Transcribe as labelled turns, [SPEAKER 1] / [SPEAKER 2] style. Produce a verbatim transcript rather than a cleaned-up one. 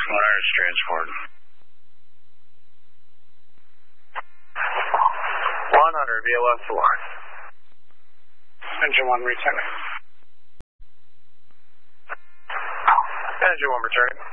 [SPEAKER 1] one hundred is transport.
[SPEAKER 2] one hundred, V L S to line.
[SPEAKER 3] Engine one returning.
[SPEAKER 2] Engine one returning.